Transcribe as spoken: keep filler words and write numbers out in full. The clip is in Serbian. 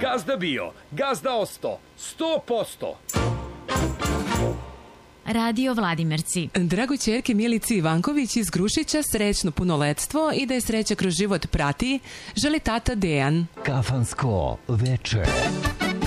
Gazda bio, gazda osto, sto posto. Radio Vladimirci. Drago ćerke Milici Ivanković iz Grušića srećno punoletstvo i da je sreća kroz život prati, želi tata Dejan. Kafansko veče.